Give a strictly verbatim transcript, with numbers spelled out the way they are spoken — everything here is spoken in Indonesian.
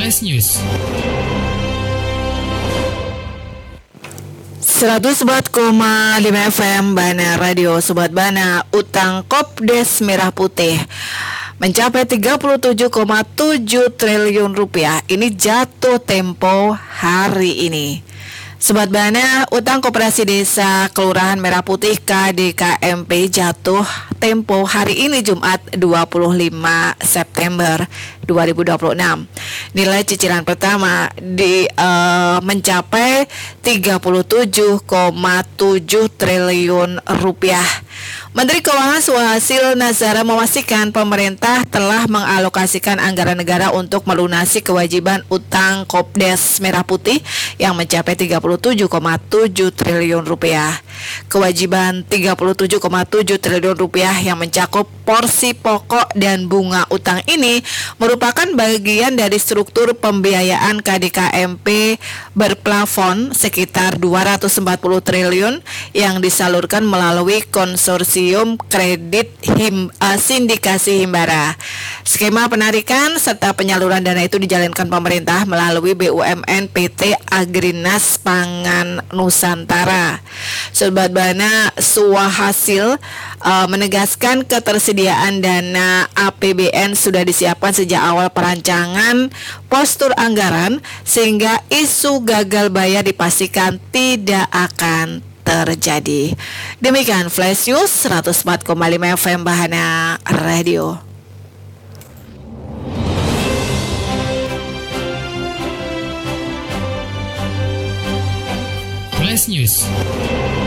Flash News. seratus empat koma lima F M Bana Radio Sobat Bana, utang Kopdes Merah Putih mencapai tiga puluh tujuh koma tujuh triliun rupiah. Ini jatuh tempo hari ini. Sobat Bana, utang Koperasi Desa Kelurahan Merah Putih K D K M P jatuh tempo hari ini Jumat dua puluh lima September dua ribu dua puluh enam. Nilai cicilan pertama di uh, mencapai tiga puluh tujuh koma tujuh triliun rupiah. Menteri Keuangan Suhasil Nazara memastikan pemerintah telah mengalokasikan anggaran negara untuk melunasi kewajiban utang Kopdes Merah Putih yang mencapai tiga puluh tujuh koma tujuh triliun rupiah. Kewajiban tiga puluh tujuh koma tujuh triliun rupiah yang mencakup porsi pokok dan bunga utang ini merupakan bagian dari struktur pembiayaan K D K M P berplafon sekitar dua ratus empat puluh triliun yang disalurkan melalui konsorsium kredit him, uh, sindikasi Himbara. Skema penarikan serta penyaluran dana itu dijalankan pemerintah melalui B U M N P T Agrinas Pangan Nusantara. Sobat Bana, Suhasil uh, menegaskan ketersediaan dana A P B N sudah disiapkan sejak awal perancangan postur anggaran sehingga isu gagal bayar dipastikan tidak akan terjadi. Demikian Flash News seratus empat koma lima F M Bahana Radio. Flash News.